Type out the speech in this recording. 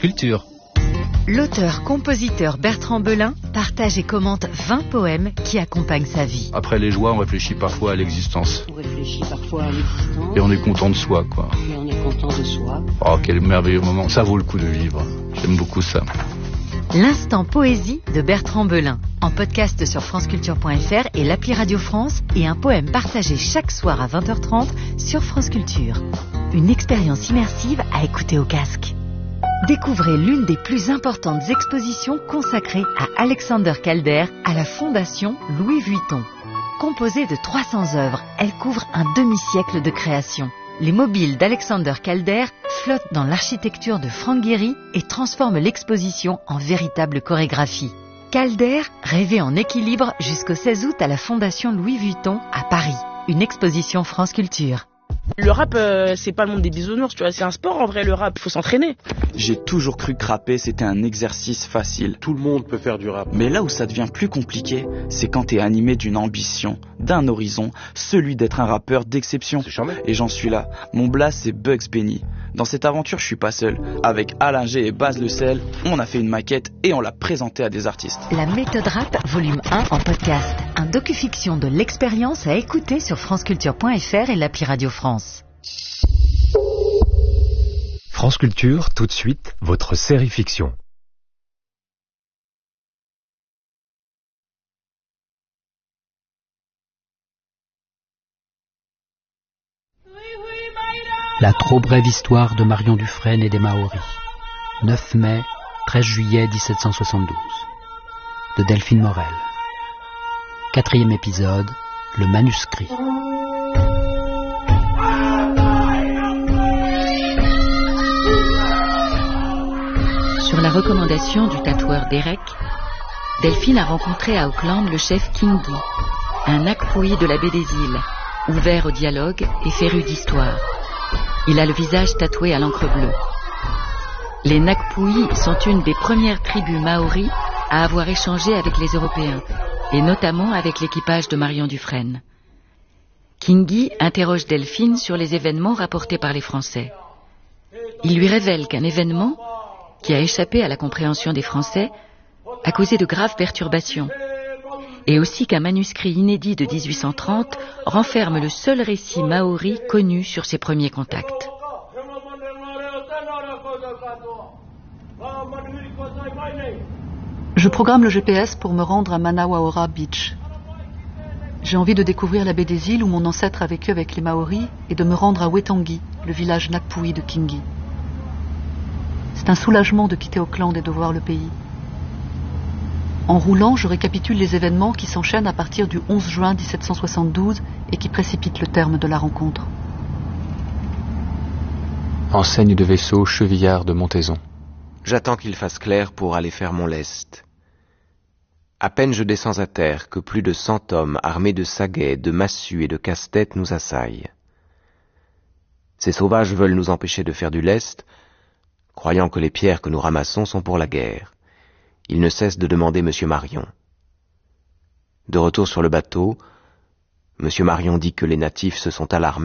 Culture. L'auteur-compositeur Bertrand Belin partage et commente 20 poèmes qui accompagnent sa vie. Après les joies, on réfléchit parfois à l'existence. On réfléchit parfois à l'existence. Et on est content de soi, quoi. Et on est content de soi. Oh, quel merveilleux moment. Ça vaut le coup de vivre. J'aime beaucoup ça. L'Instant Poésie de Bertrand Belin, en podcast sur franceculture.fr et l'appli Radio France, et un poème partagé chaque soir à 20h30 sur France Culture. Une expérience immersive à écouter au casque. Découvrez l'une des plus importantes expositions consacrées à Alexander Calder à la Fondation Louis Vuitton. Composée de 300 œuvres, elle couvre un demi-siècle de création. Les mobiles d'Alexander Calder flottent dans l'architecture de Frank Gehry et transforment l'exposition en véritable chorégraphie. Calder rêvait en équilibre jusqu'au 16 août à la Fondation Louis Vuitton à Paris. Une exposition France Culture. Le rap, c'est pas le monde des bisounours, tu vois, c'est un sport en vrai, le rap, faut s'entraîner. J'ai toujours cru que rapper c'était un exercice facile. Tout le monde peut faire du rap. Mais là où ça devient plus compliqué, c'est quand t'es animé d'une ambition, d'un horizon, celui d'être un rappeur d'exception. C'est charmant. Et j'en suis là. Mon blast c'est Bugs Benny. Dans cette aventure, je suis pas seul. Avec Alain G et Baz Le Sel, on a fait une maquette et on l'a présentée à des artistes. La méthode rap, volume 1 en podcast. Un docu-fiction de l'expérience à écouter sur franceculture.fr et l'appli Radio France. France Culture, tout de suite, votre série fiction. La trop brève histoire de Marion Dufresne et des Maoris. 9 mai, 13 juillet 1772. De Delphine Morel. 4e épisode, le manuscrit. Sur la recommandation du tatoueur Derek, Delphine a rencontré à Auckland le chef Kingi, un Nakpui de la baie des îles, ouvert au dialogue et féru d'histoire. Il a le visage tatoué à l'encre bleue. Les Nakpui sont une des premières tribus maoris à avoir échangé avec les Européens, et notamment avec l'équipage de Marion Dufresne. Kingi interroge Delphine sur les événements rapportés par les Français. Il lui révèle qu'un événement, qui a échappé à la compréhension des Français, a causé de graves perturbations, et aussi qu'un manuscrit inédit de 1830 renferme le seul récit maori connu sur ses premiers contacts. Je programme le GPS pour me rendre à Manawaora Beach. J'ai envie de découvrir la baie des îles où mon ancêtre a vécu avec les Maoris et de me rendre à Waitangi, le village Nakpui de Kingi. C'est un soulagement de quitter Auckland et de voir le pays. En roulant, je récapitule les événements qui s'enchaînent à partir du 11 juin 1772 et qui précipitent le terme de la rencontre. Enseigne de vaisseau chevillard de Montaison. J'attends qu'il fasse clair pour aller faire mon lest. À peine je descends à terre que plus de 100 hommes armés de saguets, de massues et de casse-têtes nous assaillent. Ces sauvages veulent nous empêcher de faire du lest, croyant que les pierres que nous ramassons sont pour la guerre. Ils ne cessent de demander M. Marion. De retour sur le bateau, M. Marion dit que les natifs se sont alarmés